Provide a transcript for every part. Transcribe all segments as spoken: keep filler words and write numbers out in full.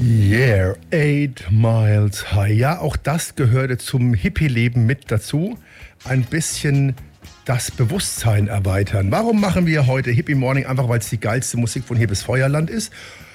Yeah, eight miles high. Ja, auch das gehörte zum Hippie-Leben mit dazu. Ein bisschen das Bewusstsein erweitern. Warum machen wir heute Hippie Morning? Einfach, weil es die geilste Musik von hier bis Feuerland ist.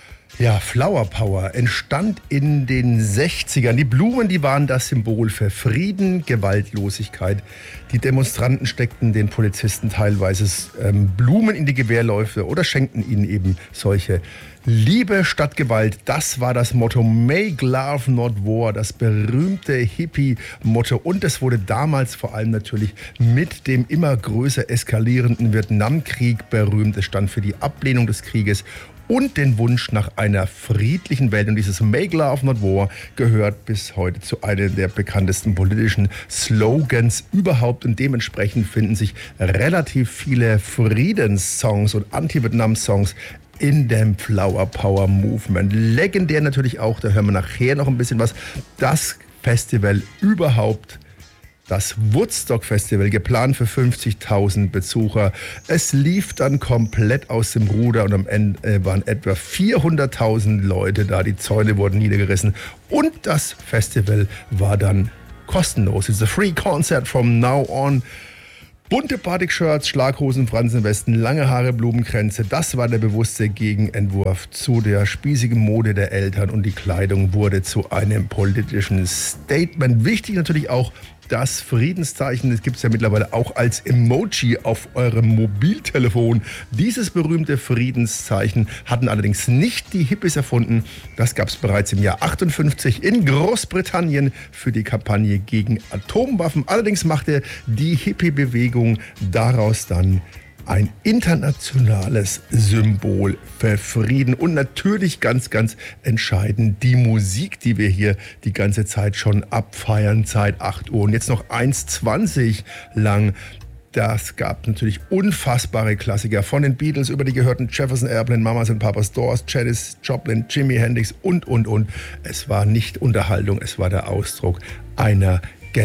Ja, Flower Power entstand in den sechzigern. Die Blumen, die waren das Symbol für Frieden, Gewaltlosigkeit. Die Demonstranten steckten den Polizisten teilweise ähm, Blumen in die Gewehrläufe oder schenkten ihnen eben solche. Liebe statt Gewalt, das war das Motto. Make Love Not War, das berühmte Hippie-Motto. Und es wurde damals vor allem natürlich mit dem immer größer eskalierenden Vietnamkrieg berühmt. Es stand für die Ablehnung des Krieges und den Wunsch nach einer friedlichen Welt. Und dieses Make Love Not War gehört bis heute zu einem der bekanntesten politischen Slogans überhaupt. Und dementsprechend finden sich relativ viele Friedenssongs und Anti-Vietnam-Songs in dem Flower Power Movement. Legendär natürlich auch, da hören wir nachher noch ein bisschen was, das Festival überhaupt. Das Woodstock Festival, geplant für fünfzigtausend Besucher. Es lief dann komplett aus dem Ruder und am Ende waren etwa vierhunderttausend Leute da. Die Zäune wurden niedergerissen und das Festival war dann kostenlos. It's a free concert from now on. Bunte Batik-Shirts, Schlaghosen, Fransenwesten, lange Haare, Blumenkränze. Das war der bewusste Gegenentwurf zu der spießigen Mode der Eltern und die Kleidung wurde zu einem politischen Statement. Wichtig natürlich auch das Friedenszeichen. Das gibt es ja mittlerweile auch als Emoji auf eurem Mobiltelefon. Dieses berühmte Friedenszeichen hatten allerdings nicht die Hippies erfunden. Das gab es bereits im Jahr achtundfünfzig in Großbritannien für die Kampagne gegen Atomwaffen. Allerdings machte die Hippie-Bewegung daraus dann ein internationales Symbol für Frieden und natürlich ganz, ganz entscheidend die Musik, die wir hier die ganze Zeit schon abfeiern, seit acht Uhr und jetzt noch eins zwanzig lang. Das gab natürlich unfassbare Klassiker von den Beatles über die gehörten Jefferson Airplane, Mamas and Papas, Doors, Janis Joplin, Jimi Hendrix und, und, und. Es war nicht Unterhaltung, es war der Ausdruck einer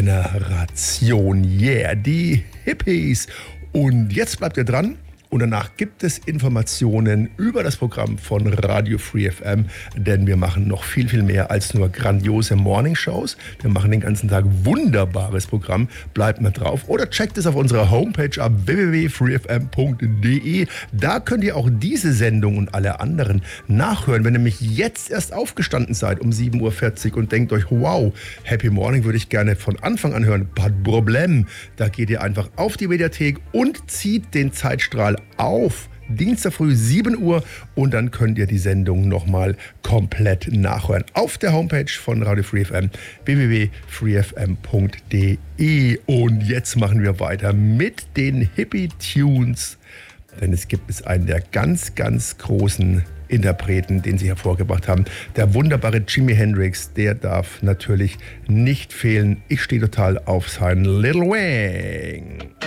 Generation. Yeah, die Hippies. Und jetzt bleibt ihr dran und danach gibt es Informationen über das Programm von Radio Free F M, denn wir machen noch viel, viel mehr als nur grandiose Morningshows. Wir machen den ganzen Tag wunderbares Programm. Bleibt mal drauf oder checkt es auf unserer Homepage ab w w w punkt free f m punkt d e. Da könnt ihr auch diese Sendung und alle anderen nachhören. Wenn ihr nämlich jetzt erst aufgestanden seid um sieben Uhr vierzig und denkt euch, wow, Happy Morning würde ich gerne von Anfang an hören. Pas de Problem. Da geht ihr einfach auf die Mediathek und zieht den Zeitstrahl auf. Dienstag früh sieben Uhr und dann könnt ihr die Sendung nochmal komplett nachhören. Auf der Homepage von Radio Free F M w w w punkt free f m punkt d e. Und jetzt machen wir weiter mit den Hippie-Tunes. Denn es gibt es einen der ganz, ganz großen Interpreten, den sie hervorgebracht haben. Der wunderbare Jimi Hendrix, der darf natürlich nicht fehlen. Ich stehe total auf seinen Little Wing.